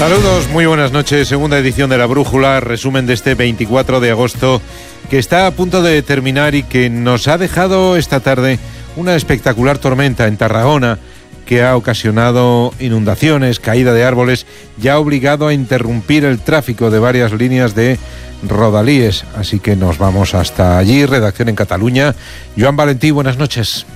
Saludos, muy buenas noches. Segunda edición de La Brújula, resumen de este 24 de agosto que está a punto de terminar y que nos ha dejado esta tarde una espectacular tormenta en Tarragona que ha ocasionado inundaciones, caída de árboles y ha obligado a interrumpir el tráfico de varias líneas de Rodalíes. Así que nos vamos hasta allí, redacción en Cataluña. Joan Valentí, buenas noches.